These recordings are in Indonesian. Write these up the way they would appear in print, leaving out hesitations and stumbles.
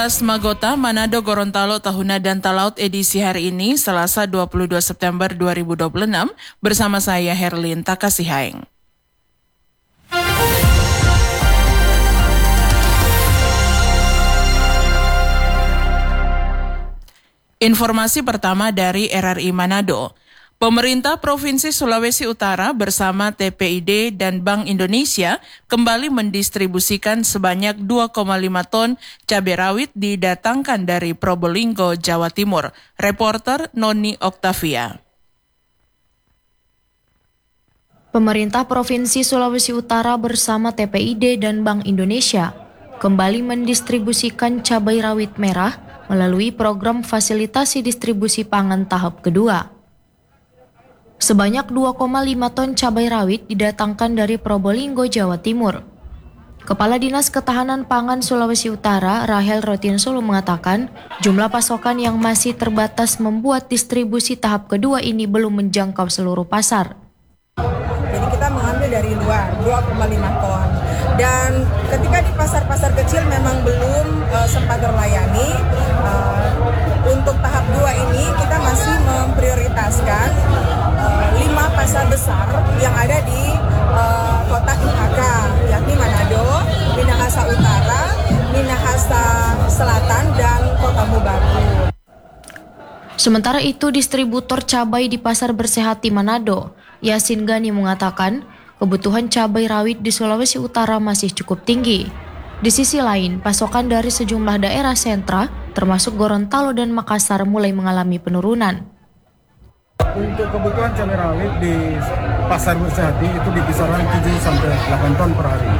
Magota Manado Gorontalo Tahuna dan Talaut edisi hari ini Selasa 22 September 2026 bersama saya Herlin Takasihaeng. Informasi pertama dari RRI Manado. Pemerintah Provinsi Sulawesi Utara bersama TPID dan Bank Indonesia kembali mendistribusikan sebanyak 2,5 ton cabai rawit didatangkan dari Probolinggo, Jawa Timur. Reporter Noni Oktavia. Pemerintah Provinsi Sulawesi Utara bersama TPID dan Bank Indonesia kembali mendistribusikan cabai rawit merah melalui program fasilitasi distribusi pangan tahap kedua. Sebanyak 2,5 ton cabai rawit didatangkan dari Probolinggo, Jawa Timur. Kepala Dinas Ketahanan Pangan Sulawesi Utara, Rahel Rotinsulu mengatakan, jumlah pasokan yang masih terbatas membuat distribusi tahap kedua ini belum menjangkau seluruh pasar. Jadi kita mengambil dari luar 2,5 ton. Dan ketika di pasar-pasar kecil memang belum sempat terlayani, untuk tahap 2 ini kita masih memprioritaskan 5 pasar besar yang ada di kota IHK, yakni Manado, Minahasa Utara, Minahasa Selatan, dan Kota Mobagu. Sementara itu, distributor cabai di Pasar Bersehat di Manado, Yasin Gani mengatakan, kebutuhan cabai rawit di Sulawesi Utara masih cukup tinggi. Di sisi lain, pasokan dari sejumlah daerah sentra, termasuk Gorontalo dan Makassar, mulai mengalami penurunan. Untuk kebutuhan cabai rawit di Pasar Bersehati itu di kisaran 7-8 ton per hari.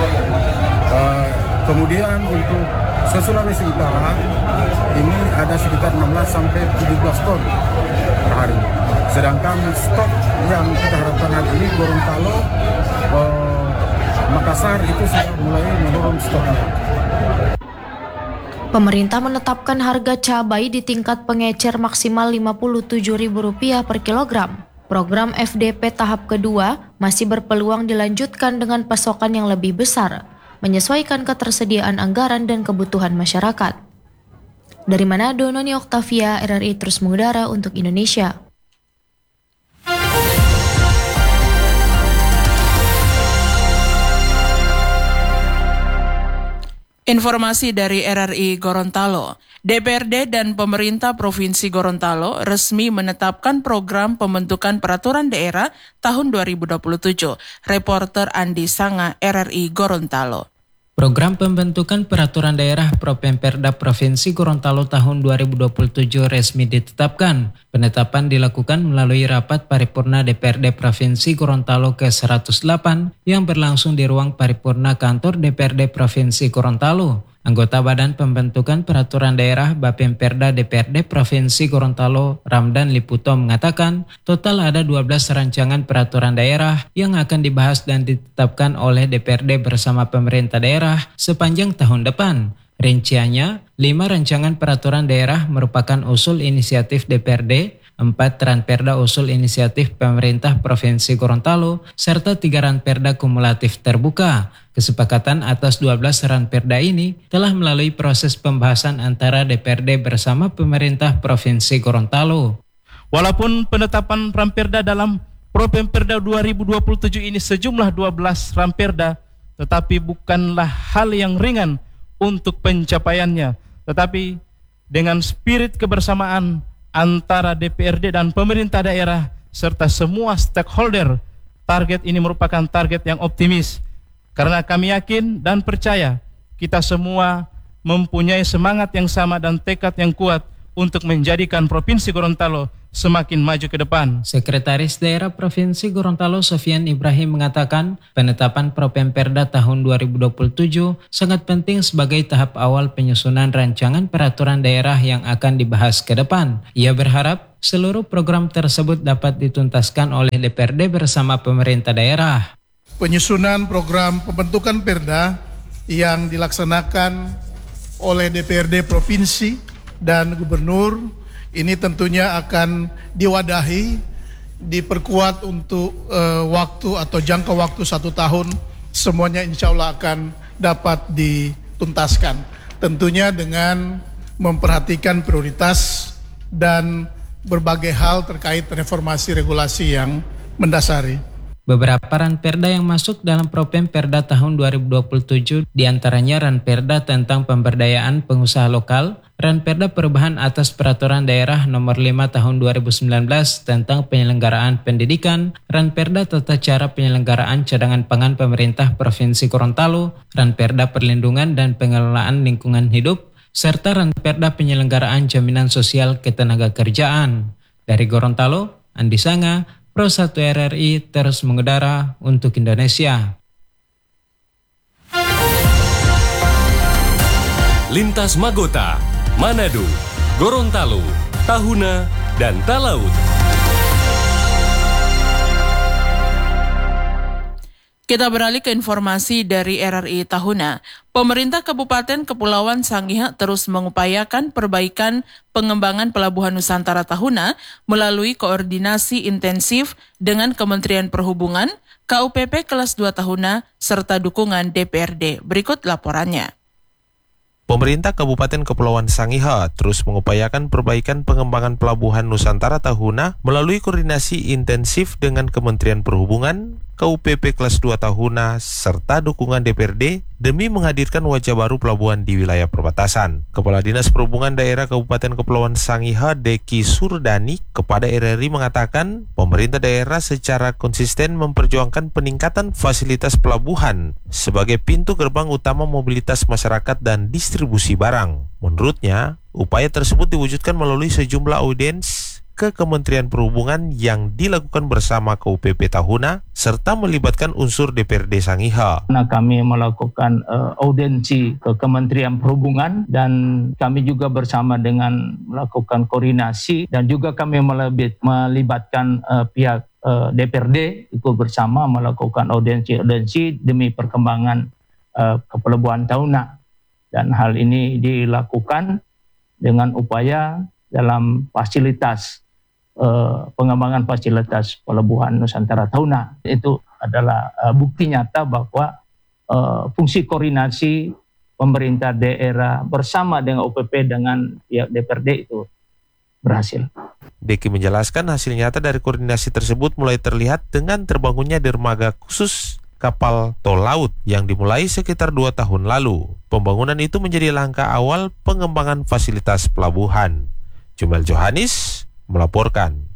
Kemudian untuk se-Sulawesi Utara ini ada sekitar 16-17 ton per hari. Sedangkan stok yang kita harapkan hari ini Gorontalo, Makassar itu sudah mulai menurun stoknya. Pemerintah menetapkan harga cabai di tingkat pengecer maksimal Rp57.000 per kilogram. Program FDP tahap kedua masih berpeluang dilanjutkan dengan pasokan yang lebih besar, menyesuaikan ketersediaan anggaran dan kebutuhan masyarakat. Dari Manado, Noni Oktavia, RRI terus mengudara untuk Indonesia. Informasi dari RRI Gorontalo. DPRD dan pemerintah Provinsi Gorontalo resmi menetapkan program pembentukan peraturan daerah tahun 2027. Reporter Andi Sanga, RRI Gorontalo. Program pembentukan peraturan daerah Propemperda Provinsi Gorontalo tahun 2027 resmi ditetapkan. Penetapan dilakukan melalui rapat paripurna DPRD Provinsi Gorontalo ke-108 yang berlangsung di ruang paripurna kantor DPRD Provinsi Gorontalo. Anggota Badan Pembentukan Peraturan Daerah Bapemperda DPRD Provinsi Gorontalo, Ramdan Liputo mengatakan, total ada 12 rancangan peraturan daerah yang akan dibahas dan ditetapkan oleh DPRD bersama pemerintah daerah sepanjang tahun depan. Rinciannya, 5 rancangan peraturan daerah merupakan usul inisiatif DPRD, 4 ranperda usul inisiatif pemerintah Provinsi Gorontalo, serta 3 ranperda kumulatif terbuka. Kesepakatan atas 12 ranperda ini telah melalui proses pembahasan antara DPRD bersama pemerintah Provinsi Gorontalo. Walaupun penetapan ranperda dalam Propemperda 2027 ini sejumlah 12 ranperda, tetapi bukanlah hal yang ringan untuk pencapaiannya. Tetapi dengan spirit kebersamaan antara DPRD dan pemerintah daerah serta semua stakeholder, target ini merupakan target yang optimis. Karena kami yakin dan percaya kita semua mempunyai semangat yang sama dan tekad yang kuat untuk menjadikan Provinsi Gorontalo semakin maju ke depan. Sekretaris Daerah Provinsi Gorontalo Sofian Ibrahim mengatakan penetapan Propemperda tahun 2027 sangat penting sebagai tahap awal penyusunan rancangan peraturan daerah yang akan dibahas ke depan. Ia berharap seluruh program tersebut dapat dituntaskan oleh DPRD bersama pemerintah daerah. Penyusunan program pembentukan perda yang dilaksanakan oleh DPRD Provinsi dan Gubernur ini tentunya akan diwadahi, diperkuat untuk waktu atau jangka waktu 1 tahun, semuanya insya Allah akan dapat dituntaskan. tentunya dengan memperhatikan prioritas dan berbagai hal terkait reformasi regulasi yang mendasari. Beberapa ranperda yang masuk dalam Propemperda tahun 2027 diantaranya ranperda tentang pemberdayaan pengusaha lokal, ranperda perubahan atas peraturan daerah nomor 5 tahun 2019 tentang penyelenggaraan pendidikan, ranperda tata cara penyelenggaraan cadangan pangan pemerintah Provinsi Gorontalo, ranperda perlindungan dan pengelolaan lingkungan hidup, serta ranperda penyelenggaraan jaminan sosial ketenagakerjaan. Dari Gorontalo, Andi Sanga, Pro 1 RRI terus mengudara untuk Indonesia. Lintas Magota, Manado, Gorontalo, Tahuna, dan Talaut. Kita beralih ke informasi dari RRI Tahuna. Pemerintah Kabupaten Kepulauan Sangihe terus mengupayakan perbaikan pengembangan Pelabuhan Nusantara Tahuna melalui koordinasi intensif dengan Kementerian Perhubungan, KUPP Kelas 2 Tahuna, serta dukungan DPRD. Berikut laporannya. Pemerintah Kabupaten Kepulauan Sangihe terus mengupayakan perbaikan pengembangan Pelabuhan Nusantara Tahuna melalui koordinasi intensif dengan Kementerian Perhubungan, KUPP Kelas 2 Tahuna, serta dukungan DPRD demi menghadirkan wajah baru pelabuhan di wilayah perbatasan. Kepala Dinas Perhubungan Daerah Kabupaten Kepulauan Sangihe, Deki Surdani, kepada RRI mengatakan pemerintah daerah secara konsisten memperjuangkan peningkatan fasilitas pelabuhan sebagai pintu gerbang utama mobilitas masyarakat dan distribusi barang. Menurutnya, upaya tersebut diwujudkan melalui sejumlah audiens ke Kementerian Perhubungan yang dilakukan bersama KUPP Tahuna serta melibatkan unsur DPRD Sangihe. Kami melakukan audiensi ke Kementerian Perhubungan dan kami juga bersama dengan melakukan koordinasi dan juga kami melibatkan pihak DPRD ikut bersama melakukan audiensi demi perkembangan kepelabuhan Tahuna. Dan hal ini dilakukan dengan upaya dalam fasilitas pengembangan fasilitas Pelabuhan Nusantara Tahuna. Itu adalah bukti nyata bahwa fungsi koordinasi pemerintah daerah bersama dengan UPP dengan pihak DPRD itu berhasil. Deki menjelaskan hasil nyata dari koordinasi tersebut mulai terlihat dengan terbangunnya dermaga khusus kapal tol laut yang dimulai sekitar 2 tahun lalu. Pembangunan itu menjadi langkah awal pengembangan fasilitas pelabuhan. Jumel Johannes melaporkan.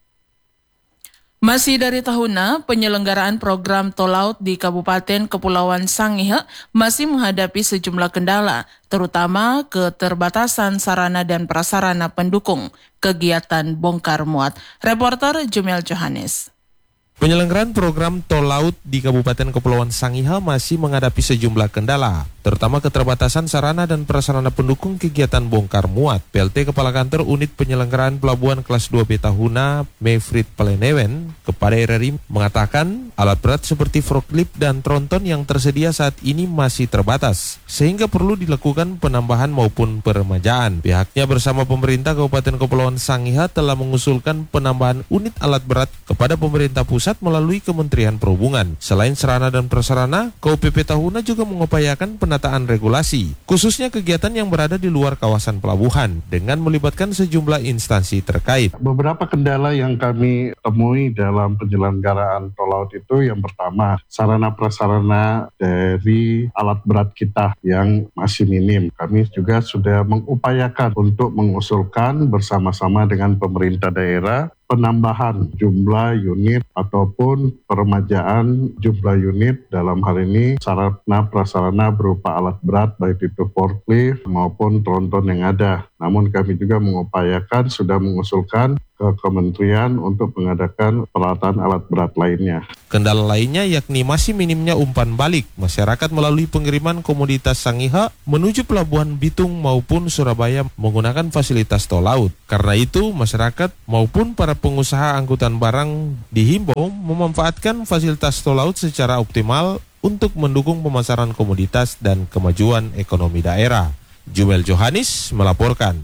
Masih dari Tahuna, penyelenggaraan program tol laut di Kabupaten Kepulauan Sangihe masih menghadapi sejumlah kendala, terutama keterbatasan sarana dan prasarana pendukung kegiatan bongkar muat. Reporter Jumel Johannes. Penyelenggaraan program tol laut di Kabupaten Kepulauan Sangihe masih menghadapi sejumlah kendala, terutama keterbatasan sarana dan prasarana pendukung kegiatan bongkar muat. PLT Kepala Kantor Unit Penyelenggaraan Pelabuhan Kelas 2B Tahuna, Mefrit Palenewen, kepada RRI mengatakan alat berat seperti forklift dan tronton yang tersedia saat ini masih terbatas, sehingga perlu dilakukan penambahan maupun peremajaan. Pihaknya bersama pemerintah Kabupaten Kepulauan Sangihe telah mengusulkan penambahan unit alat berat kepada pemerintah pusat melalui Kementerian Perhubungan. Selain sarana dan prasarana, KUPP Tahuna juga mengupayakan penataan regulasi, khususnya kegiatan yang berada di luar kawasan pelabuhan, dengan melibatkan sejumlah instansi terkait. Beberapa kendala yang kami temui dalam penyelenggaraan tol laut itu, yang pertama, sarana prasarana dari alat berat kita yang masih minim. Kami juga sudah mengupayakan untuk mengusulkan bersama-sama dengan pemerintah daerah penambahan jumlah unit ataupun peremajaan jumlah unit, dalam hal ini sarana prasarana berupa alat berat baik itu forklift maupun tronton yang ada. Namun kami juga mengupayakan, sudah mengusulkan ke kementerian untuk mengadakan peralatan alat berat lainnya. Kendala lainnya yakni masih minimnya umpan balik masyarakat melalui pengiriman komoditas Sangihe menuju Pelabuhan Bitung maupun Surabaya menggunakan fasilitas tol laut. Karena itu, masyarakat maupun para pengusaha angkutan barang dihimbau memanfaatkan fasilitas tol laut secara optimal untuk mendukung pemasaran komoditas dan kemajuan ekonomi daerah. Jumel Johannes melaporkan.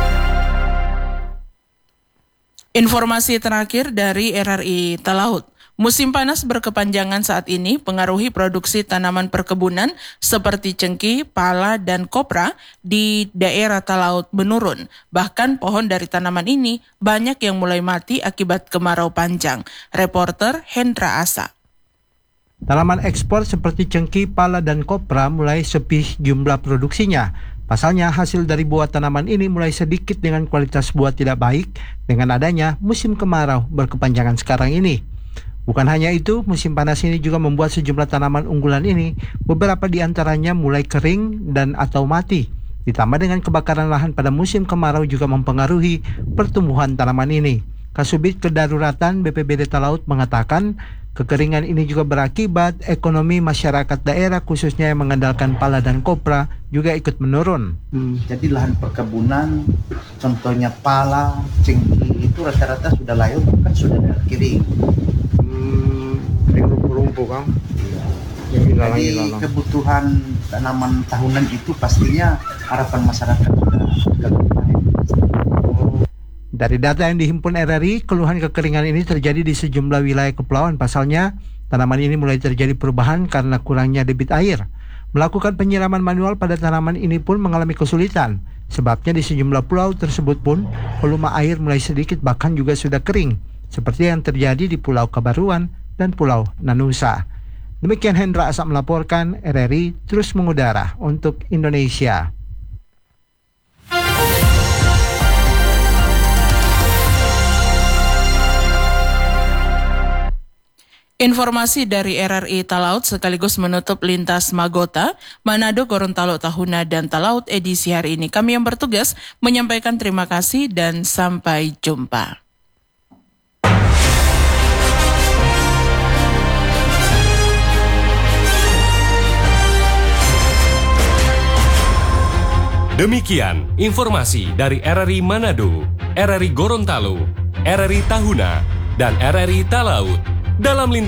Informasi terakhir dari RRI Talaut. Musim panas berkepanjangan saat ini pengaruhi produksi tanaman perkebunan seperti cengkih, pala, dan kopra di daerah Talaut menurun. Bahkan pohon dari tanaman ini banyak yang mulai mati akibat kemarau panjang. Reporter Hendra Asa. Tanaman ekspor seperti cengkih, pala, dan kopra mulai sepi jumlah produksinya. Pasalnya, hasil dari buah tanaman ini mulai sedikit dengan kualitas buah tidak baik dengan adanya musim kemarau berkepanjangan sekarang ini. Bukan hanya itu, musim panas ini juga membuat sejumlah tanaman unggulan ini, beberapa di antaranya mulai kering dan atau mati. Ditambah dengan kebakaran lahan pada musim kemarau juga mempengaruhi pertumbuhan tanaman ini. Kasubit Kedaruratan BPBD Talaut mengatakan, kekeringan ini juga berakibat ekonomi masyarakat daerah khususnya yang mengandalkan pala dan kopra juga ikut menurun. Jadi lahan perkebunan, contohnya pala, cengkih itu rata-rata sudah layu, kan sudah kering. Rumpu-rumpu kan? Jadi kebutuhan tanaman tahunan itu pastinya harapan masyarakat sudah lumayan. Dari data yang dihimpun RRI, keluhan kekeringan ini terjadi di sejumlah wilayah kepulauan. Pasalnya, tanaman ini mulai terjadi perubahan karena kurangnya debit air. Melakukan penyiraman manual pada tanaman ini pun mengalami kesulitan. Sebabnya di sejumlah pulau tersebut pun, volume air mulai sedikit bahkan juga sudah kering. Seperti yang terjadi di Pulau Kabaruan dan Pulau Nanusa. Demikian Hendra Asa melaporkan, RRI terus mengudara untuk Indonesia. Informasi dari RRI Talaut sekaligus menutup lintas Magota, Manado, Gorontalo, Tahuna, dan Talaut edisi hari ini. Kami yang bertugas menyampaikan terima kasih dan sampai jumpa. Demikian informasi dari RRI Manado, RRI Gorontalo, RRI Tahuna, dan RRI Talaut dalam